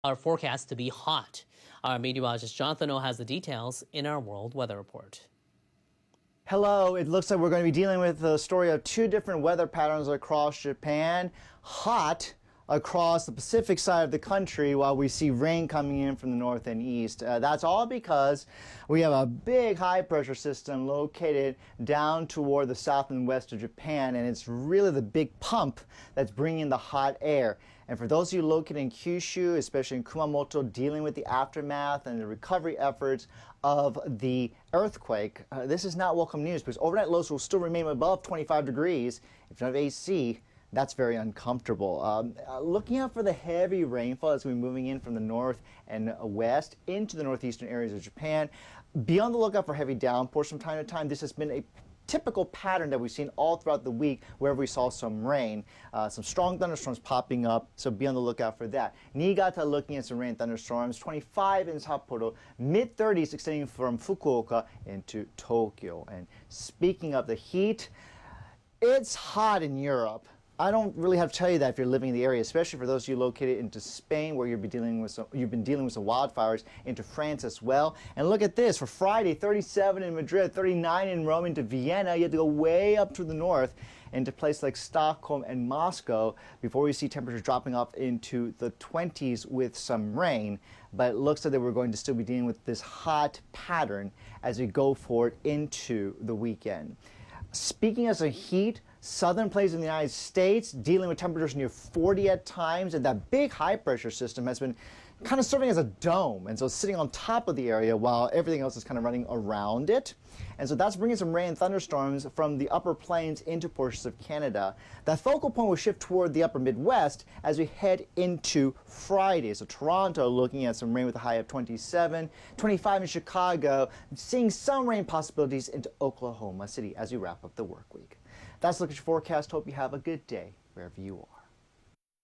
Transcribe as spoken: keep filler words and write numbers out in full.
Our forecast to be hot. Our meteorologist Jonathan O has the details in our World Weather Report. Hello, it looks like we're going to be dealing with the story of two different weather patterns across Japan. Hot across the Pacific side of the country while we see rain coming in from the north and east. Uh, that's all because we have a big high pressure system located down toward the south and west of Japan, and it's really the big pump that's bringing the hot air. And for those of you located in Kyushu, especially in Kumamoto, dealing with the aftermath and the recovery efforts of the earthquake, uh, this is not welcome news because overnight lows will still remain above twenty-five degrees. If you don't have A C, that's very uncomfortable. Um, uh, looking out for the heavy rainfall as we're moving in from the north and west into the northeastern areas of Japan. Be on the lookout for heavy downpours from time to time. This has been a typical pattern that we've seen all throughout the week wherever we saw some rain. Uh, some strong thunderstorms popping up, so be on the lookout for that. Niigata looking at some rain thunderstorms, twenty-five in Sapporo, mid thirties extending from Fukuoka into Tokyo. And speaking of the heat, it's hot in Europe. I don't really have to tell you that if you're living in the area, especially for those of you located into Spain, where you'll be dealing with some, you've been dealing with some wildfires, into France as well. And look at this, for Friday, thirty-seven in Madrid, thirty-nine in Rome, into Vienna. You have to go way up to the north into places like Stockholm and Moscow before we see temperatures dropping off into the twenties with some rain. But it looks like that we're going to still be dealing with this hot pattern as we go forward into the weekend. Speaking as of heat, southern places in the United States dealing with temperatures near forty at times, and that big high pressure system has been kind of serving as a dome, and so it's sitting on top of the area while everything else is kind of running around it. And so that's bringing some rain and thunderstorms from the upper plains into portions of Canada. That focal point will shift toward the upper Midwest as we head into Friday. So Toronto looking at some rain with a high of twenty-seven, twenty-five in Chicago, seeing some rain possibilities into Oklahoma City as we wrap up the work week. That's the look at your forecast. Hope you have a good day wherever you are.